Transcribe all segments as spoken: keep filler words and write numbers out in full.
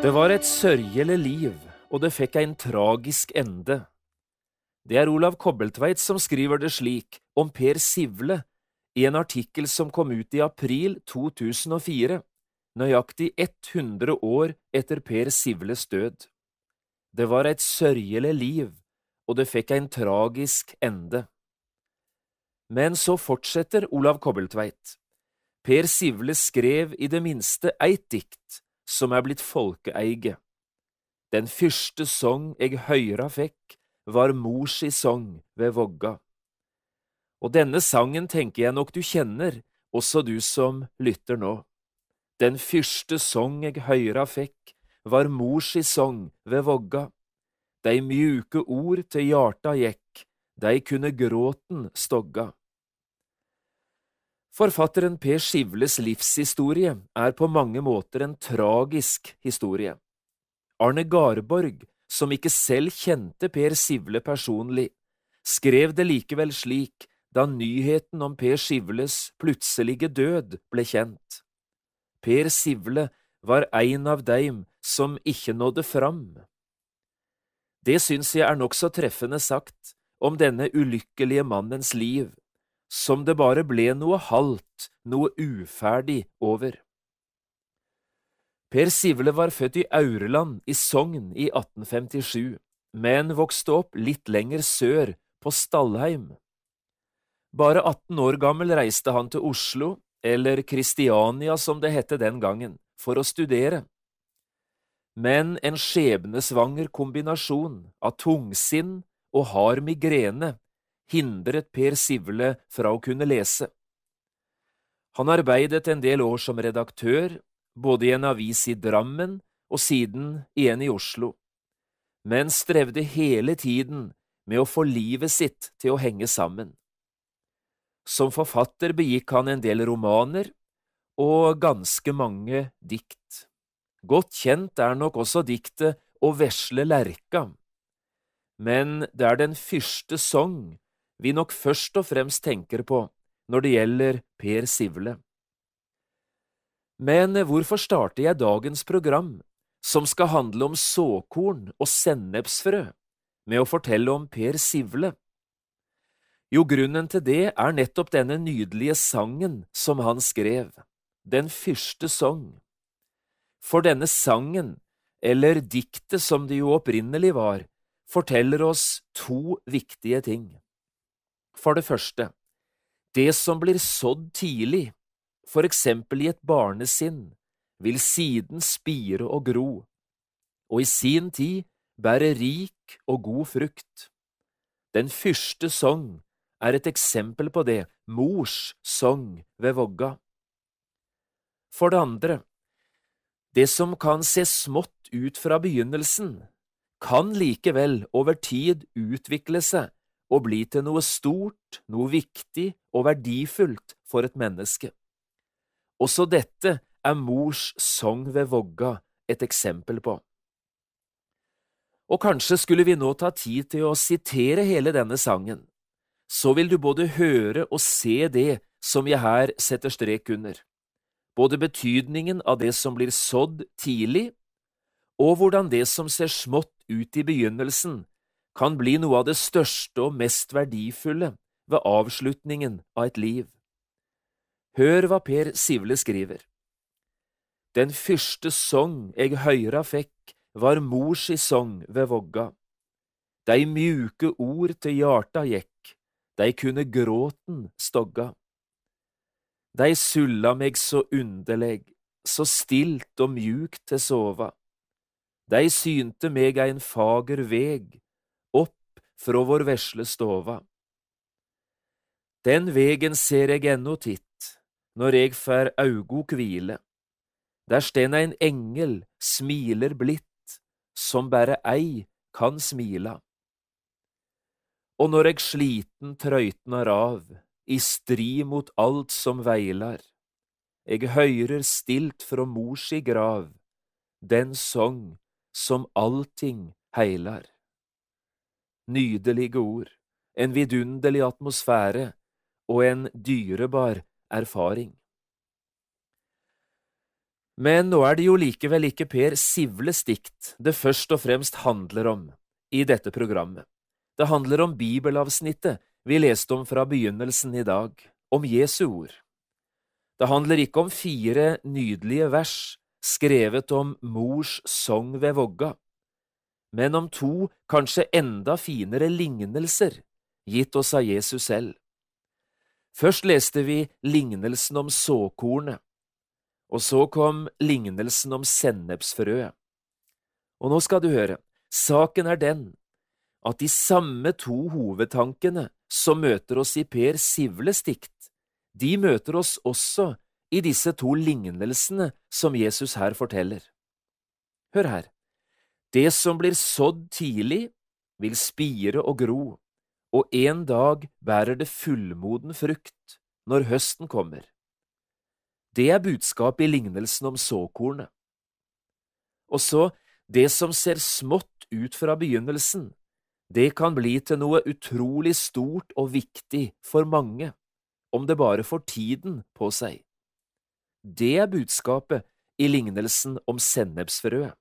Det var et sørgelig liv, og det fikk en tragisk ende. Det er Olav Kobbeltveit som skriver det slik om Per Sivle i en artikkel som kom ut i april to tusen og fire, nøyaktig hundre år etter Per Sivles død. Det var et sørgelig liv, og det fikk en tragisk ende. Men så fortsetter Olav Kobbeltveit. Per Sivle skrev i det minste eit dikt, som er blitt folkeeige. Den første song eg høyra fikk, var mors i song ved vogga. Og denne sangen tenker jeg nok du kjenner, også du som lytter nå. Den første song eg høyra fikk, var mors i song ved vogga. Dei mjuke ord til hjarta gikk, dei kunne gråten stogga. Forfatteren Per Sivles livshistorie er på mange måter en tragisk historie. Arne Garborg, som ikke selv kjente Per Sivle personlig, skrev det likevel slik da nyheten om Per Sivles plutselige død ble kjent. Per Sivle var ein av deim som ikke nådde fram. Det syns jeg er nokså treffende sagt om denne ulykkelige mannens liv, som det bare ble noe halvt, noe uferdig over. Per Sivle var født i Aurland i Sogn i atten femtisju, men vokste opp litt lenger sør, på Stallheim. Bare atten år gammel reiste han til Oslo, eller Kristiania som det hette den gangen, for å studere. Men en skjebnesvanger kombinasjon av tungsinn og hard migrene hindret Per Sivle fra å kunne lese. Han arbeidet en del år som redaktør, både i en avis i Drammen og siden igjen i Oslo, men strevde hele tiden med å få livet sitt til å henge sammen. Som forfatter begikk han en del romaner og ganske mange dikt. Godt kjent er nok også diktet Å vesle lerka, men det er den første song vi nok først og fremst tenker på når det gjelder Per Sivle. Men hvorfor starter jeg dagens program, som skal handle om såkorn og sennepsfrø, med å fortelle om Per Sivle? Jo, grunnen til det er nettopp denne nydelige sangen som han skrev, den første song. For denne sangen, eller diktet som det jo opprinnelig var, forteller oss to viktige ting. For det første, det som blir sådd tidlig, for eksempel i et barnesinn, vil siden spire og gro, og i sin tid bære rik og god frukt. Den første song er et eksempel på det, mors song ved vogga. For det andre, det som kan se smått ut fra begynnelsen, kan likevel over tid utvikle seg og bli til noe stort, noe viktig og verdifullt for et menneske. Også dette er mors song ved vogga et eksempel på. Og kanskje skulle vi nå ta tid til å sitere hele denne sangen, så vil du både høre og se det som jeg her setter strek under. Både betydningen av det som blir sådd tidlig, og hvordan det som ser smått ut i begynnelsen, kan bli noe av det største og mest verdifulle ved avslutningen av et liv. Hør hva Per Sivle skriver. Den første song eg høyra fikk, var mors i song ved vogga. Dei mjuke ord til hjarta gikk, dei kunne gråten stogga. Dei sulla meg så underleg, så stilt og mjukt til sova. Dei synte meg ein fager veg, fra vår vesle stova. Den vegen ser eg ennå titt, når eg fær augo kvile. Der sten ein engel smiler blitt, som bare ei kan smila. Og når eg sliten trøytnar av, i strid mot alt som veilar, eg høyrer stilt fra mors i grav, den song som allting heilar. Nydelige ord, en vidunderlig atmosfære og en dyrebar erfaring. Men nå er det jo likevel ikke Per Sivles dikt det først og fremst handler om i dette programmet. Det handler om bibelavsnittet vi leste om fra begynnelsen i dag, om Jesu ord. Det handler ikke om fire nydelige vers skrevet om mors sang ved vogga, men om to kanskje enda finere lignelser gitt oss av Jesus selv. Først leste vi lignelsen om såkornet, og så kom lignelsen om sennepsfrøet. Og nå skal du høre, saken er den at de samme to hovedtankene som møter oss i Per Sivles dikt, de møter oss også i disse to lignelsene som Jesus her forteller. Hør her, det som blir sådd tidlig, vil spire og gro, og en dag bærer det fullmoden frukt når høsten kommer. Det er budskapet i lignelsen om såkornet. Og så, det som ser smått ut fra begynnelsen, det kan bli til noe utrolig stort og viktig for mange, om det bare får tiden på seg. Det er budskapet i lignelsen om sennepsfrøet.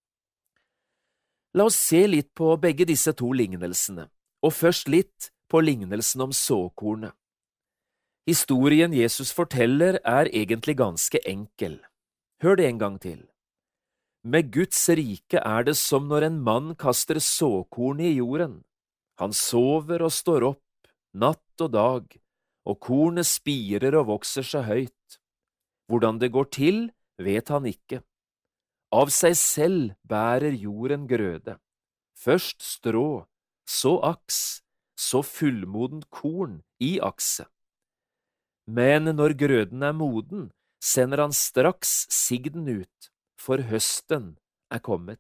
La oss se litt på begge disse to lignelsene, og først litt på lignelsen om såkornet. Historien Jesus forteller er egentlig ganske enkel. Hør det en gang til. Med Guds rike er det som når en mann kaster såkorn i jorden. Han sover og står opp, natt og dag, og kornet spirer og vokser seg høyt. Hvordan det går til, vet han ikke. Av seg selv bærer jorden grøde. Først strå, så aks, så fullmodent korn i akset. Men når grøden er moden, sender han straks sigden ut, for høsten er kommet.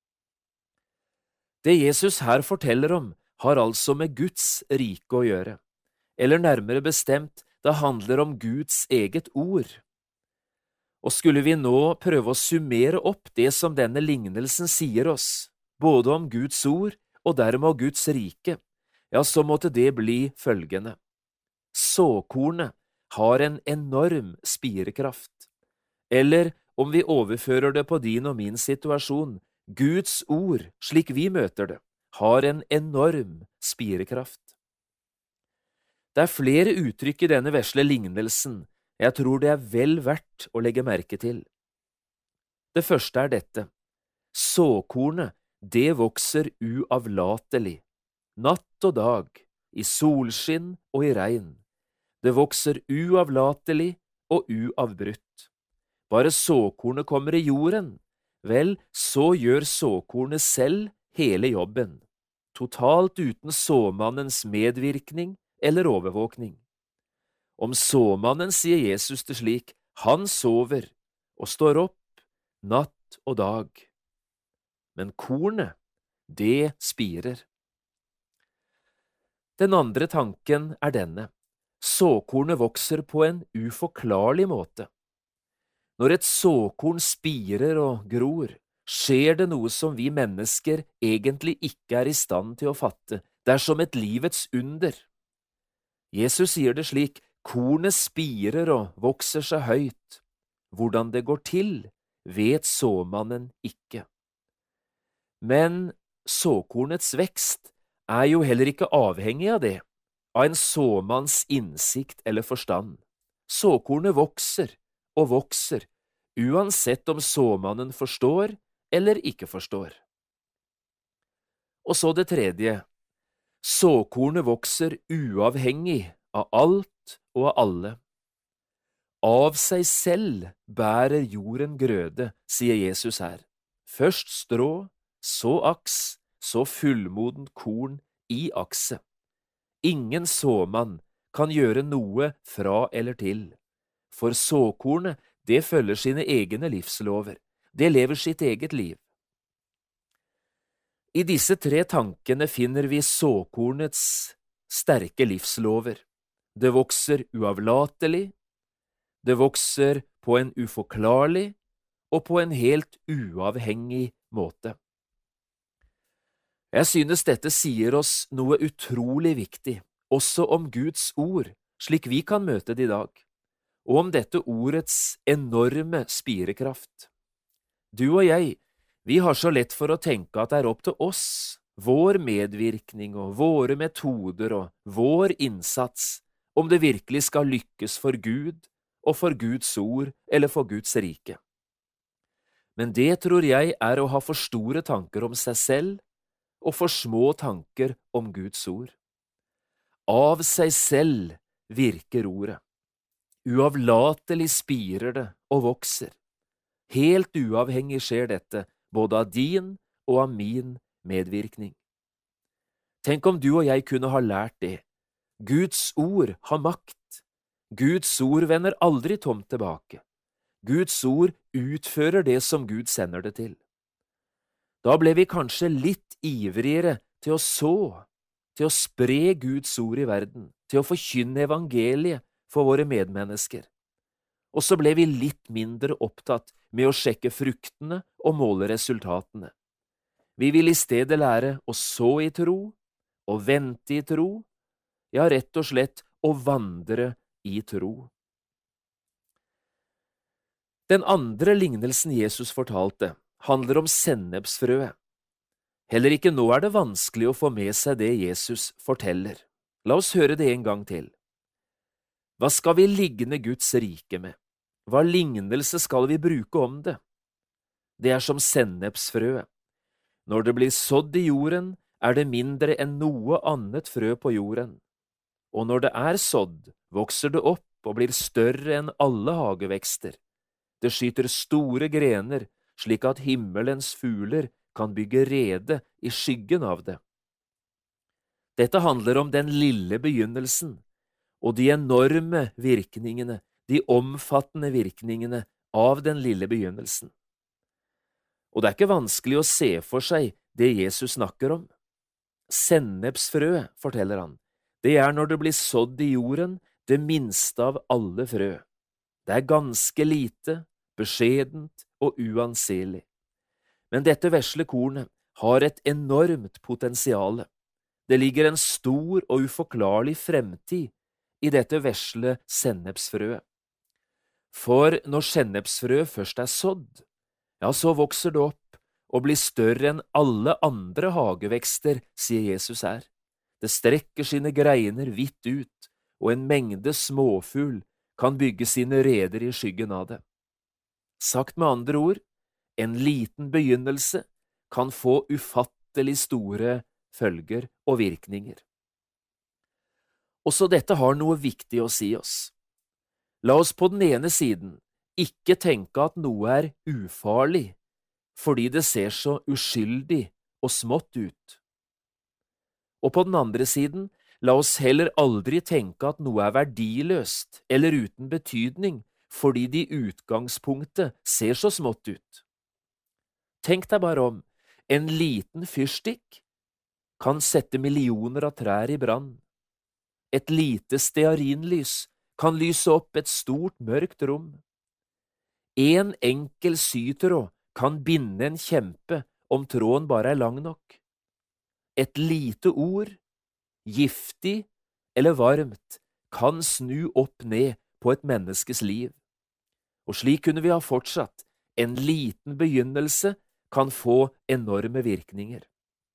Det Jesus her forteller om, har altså med Guds rike å gjøre, eller nærmere bestemt, det handler om Guds eget ord. Og skulle vi nå prøve å summere opp det som denne lignelsen sier oss, både om Guds ord og dermed om Guds rike, ja, så måtte det bli følgende. Såkornet har en enorm spirekraft. Eller, om vi overfører det på din og min situasjon, Guds ord, slik vi møter det, har en enorm spirekraft. Det er flere uttrykk i denne vesle lignelsen jeg tror det er vel verdt å legge merke til. Det første er dette. Såkornet, det vokser uavlatelig, natt og dag, i solskinn og i regn. Det vokser uavlatelig og uavbrutt. Bare såkornet kommer i jorden, vel, så gjør såkornet selv hele jobben, totalt uten såmannens medvirkning eller overvåkning. Om såmannen sier Jesus det slik, han sover og står opp natt og dag. Men kornet, det spirer. Den andre tanken er denne. Såkornet vokser på en uforklarlig måte. Når et såkorn spirer og gror, skjer det noe som vi mennesker egentlig ikke er i stand til å fatte. Det er som et livets under. Jesus sier det slik, kornet spirer og vokser seg høyt. Hvordan det går til, vet såmannen ikke. Men såkornets vekst er jo heller ikke avhengig av det, av en såmanns innsikt eller forstand. Såkornet vokser og vokser, uansett om såmannen forstår eller ikke forstår. Og så det tredje. Såkornet vokser uavhengig av alt og av alle. Av seg selv bærer jorden grøde, sier Jesus her. Først strå, så aks, så fullmodent korn i akset. Ingen såmann kan gjøre noe fra eller til, for såkornet, det følger sine egne livslover, det lever sitt eget liv. I disse tre tankene finner vi såkornets sterke livslover. Det vokser uavlatelig, det vokser på en uforklarlig og på en helt uavhengig måte. Jeg synes dette sier oss noe utrolig viktig, også om Guds ord, slik vi kan møte det i dag, og om dette ordets enorme spirekraft. Du og jeg, vi har så lett for å tenke at det er opp til oss, vår medvirkning og våre metoder og vår innsats, om det virkelig skal lykkes for Gud og for Guds ord eller for Guds rike. Men det tror jeg er å ha for store tanker om seg selv og for små tanker om Guds ord. Av seg selv virker ordet. Uavlatelig spirer det og vokser. Helt uavhengig skjer dette, både av din og av min medvirkning. Tenk om du og jeg kunne ha lært det. Guds ord har makt. Guds ord vender aldri tomt tilbake. Guds ord utfører det som Gud sender det til. Da ble vi kanskje litt ivrigere til å så, til å spre Guds ord i verden, til å forkynne evangeliet for våre medmennesker. Og så ble vi litt mindre opptatt med å sjekke fruktene og måle resultatene. Vi vil i stedet lære å så i tro, å vente i tro, ja, rett og slett å vandre i tro. Den andre lignelsen Jesus fortalte handler om sennepsfrøet. Heller ikke nå er det vanskelig å få med seg det Jesus forteller. La oss høre det en gang til. Hva skal vi ligne Guds rike med? Hva lignelse skal vi bruke om det? Det er som sennepsfrøet. Når det blir sådd i jorden, er det mindre enn noe annet frø på jorden. Og når det er sådd, vokser det opp og blir større enn alle hagevekster. Det skyter store grener, slik at himmelens fugler kan bygge rede i skyggen av det. Dette handler om den lille begynnelsen, og de enorme virkningene, de omfattende virkningene av den lille begynnelsen. Og det er ikke vanskelig å se for seg det Jesus snakker om. Sennepsfrø, forteller han, det er når det blir sådd i jorden, det minste av alle frø. Det er ganske lite, beskjedent og uanselig. Men dette vesle kornet har et enormt potensiale. Det ligger en stor og uforklarlig fremtid i dette vesle sennepsfrøet. For når sennepsfrøet først er sådd, ja, så vokser det opp og blir større enn alle andre hagevekster, sier Jesus her. Det strekker sine greiner vidt ut, og en mengde småfugl kan bygge sine reder i skyggen av det. Sagt med andre ord, en liten begynnelse kan få ufattelig store følger og virkninger. Også dette har noe viktig å si oss. La oss på den ene siden ikke tenke at noe er ufarlig, fordi det ser så uskyldig og smått ut. Og på den andre siden, la oss heller aldri tenke at noe er verdiløst eller uten betydning, fordi det i utgangspunktet ser så smått ut. Tenk deg bare om, en liten fyrstikk kan sette millioner av trær i brann. Et lite stearinlys kan lyse opp et stort mørkt rom. En enkel sytråd kan binde en kjempe om tråden bare er lang nok. Et lite ord, giftig eller varmt, kan snu opp ned på et menneskes liv. Og slik kunne vi ha fortsatt. En liten begynnelse kan få enorme virkninger.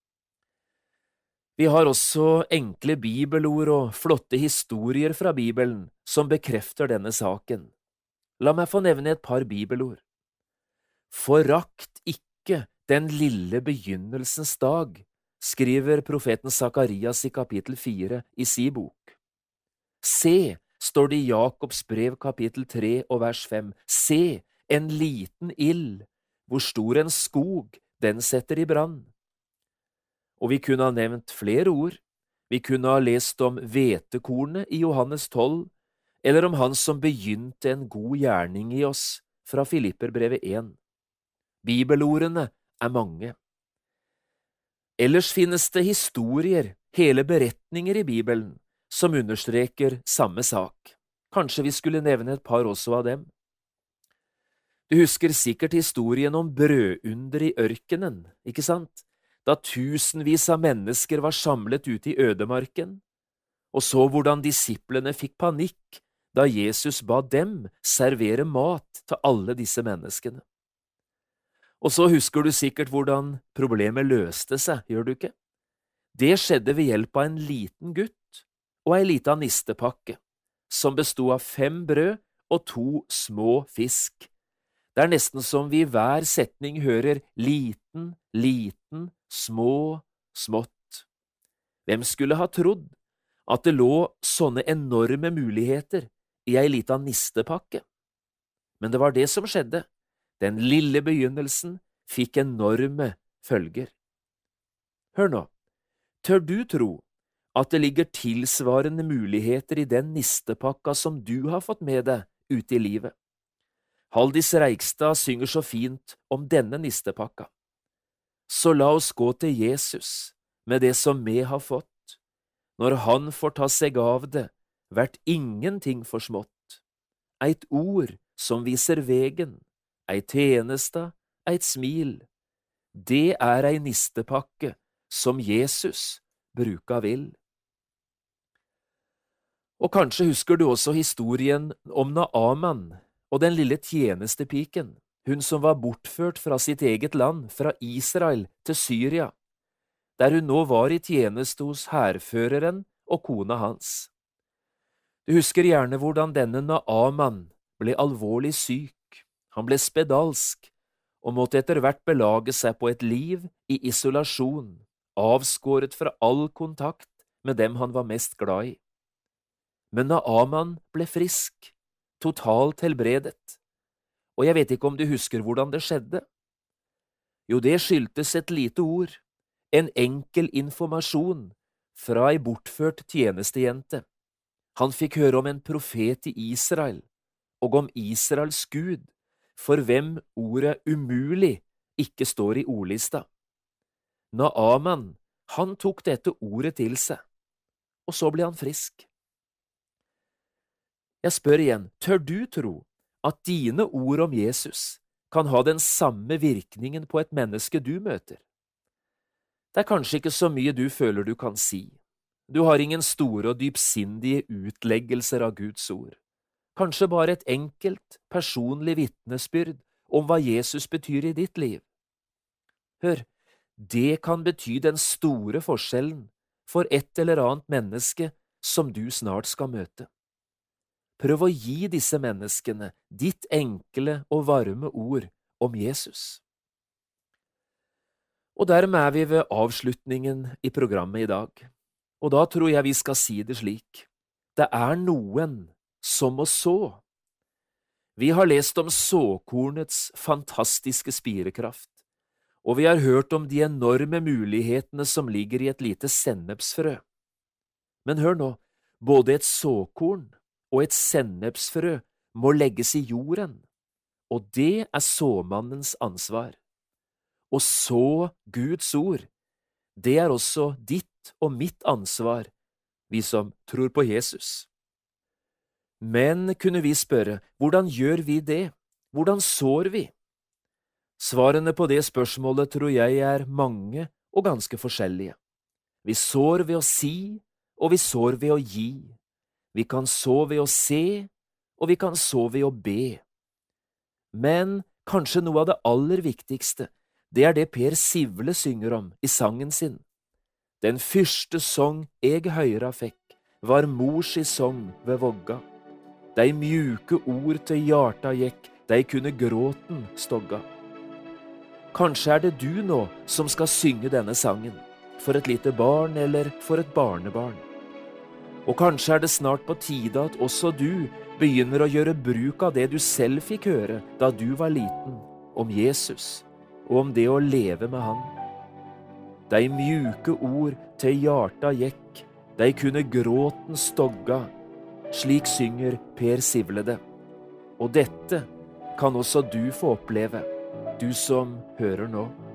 Vi har også enkle bibelord og flotte historier fra Bibelen som bekrefter denne saken. La meg få nevne et par bibelord. Forakt ikke den lille begynnelsens dag, skriver profeten Sakarias i kapittel fire i si bok. Se, står det i Jakobs brev kapittel tre og vers fem, se, en liten ild, hvor stor en skog den setter i brann. Og vi kunne ha nevnt flere ord. Vi kunne ha lest om hvetekornet i Johannes tolv, eller om han som begynte en god gjerning i oss, fra Filipperbrevet én. Bibelordene er mange. Ellers finnes det historier, hele beretninger i Bibelen, som understreker samme sak. Kanskje vi skulle nevne et par også av dem. Du husker sikkert historien om brødunder i ørkenen, ikke sant? Da tusenvis av mennesker var samlet ute i ødemarken, og så hvordan disiplene fikk panikk da Jesus ba dem servere mat til alle disse menneskene. Og så husker du sikkert hvordan problemet løste seg, gjør du ikke? Det skjedde ved hjelp av en liten gutt og ei lita nistepakke, som bestod av fem brød og to små fisk. Det er nesten som vi i hver setning hører liten, liten, små, smått. Hvem skulle ha trodd at det lå sånne enorme muligheter i ei lita nistepakke? Men det var det som skjedde. Den lille begynnelsen fikk enorme følger. Hør nå, tør du tro at det ligger tilsvarende muligheter i den nistepakka som du har fått med deg ute i livet? Haldis Reigstad synger så fint om denne nistepakka. Så la oss gå til Jesus med det som vi har fått. Når han får ta seg av det, vært ingenting for smått. Eit ord som viser vegen, ei tjenesta, eit smil. Det er ei nistepakke som Jesus bruka vil. Og kanskje husker du også historien om Naaman og den lille tjenestepiken, hun som var bortført fra sitt eget land, fra Israel til Syria, der hun nå var i tjeneste hos hærføreren og kona hans. Du husker gjerne hvordan denne Naaman ble alvorlig syk. Han ble spedalsk og måtte etter hvert belage seg på et liv i isolasjon, avskåret fra all kontakt med dem han var mest glad i. Men Naaman ble frisk, totalt helbredet, og jeg vet ikke om du husker hvordan det skjedde. Jo, det skyldtes et lite ord, en enkel informasjon fra ei bortført tjenestejente. Han fikk høre om en profet i Israel, og om Israels Gud, for hvem ordet umulig ikke står i ordlista. Naaman, han tok dette ordet til seg, og så ble han frisk. Jeg spør igjen, tør du tro at dine ord om Jesus kan ha den samme virkningen på et menneske du møter? Det er kanskje ikke så mye du føler du kan si. Du har ingen store og dypsindige utleggelser av Guds ord. Kanskje bare et enkelt, personlig vitnesbyrd om hva Jesus betyr i ditt liv. Hør, det kan bety den store forskjellen for et eller annet menneske som du snart skal møte. Prøv å gi disse menneskene ditt enkle og varme ord om Jesus. Og dermed er vi ved avslutningen i programmet i dag, og da tror jeg vi skal si det slik. Det er noen som å så. Vi har lest om såkornets fantastiske spirekraft, og vi har hørt om de enorme mulighetene som ligger i et lite sennepsfrø. Men hør nå, både et såkorn og et sennepsfrø må legges i jorden, og det er såmannens ansvar. Å så Guds ord, det er også ditt og mitt ansvar, vi som tror på Jesus. Men kunne vi spørre, hvordan gjør vi det? Hvordan sår vi? Svarene på det spørsmålet tror jeg er mange og ganske forskjellige. Vi sår ved å si, og vi sår ved å gi. Vi kan så ved å se, og vi kan så ved å be. Men kanskje noe av det aller viktigste, det er det Per Sivle synger om i sangen sin. Den fyrste sång eg høyra fikk, var mors i sång ved vogga. Dei mjuke ord til hjarta gikk, dei kunne gråten stogga. Kanskje er det du nå som skal synge denne sangen, for et lite barn eller for et barnebarn. Og kanskje er det snart på tide at også du begynner å gjøre bruk av det du selv fikk høre da du var liten, om Jesus og om det å leve med han. Dei mjuke ord til hjarta gikk, dei kunne gråten stogga. Slik synger Per Sivle det. Og dette kan også du få oppleve, du som hører nå.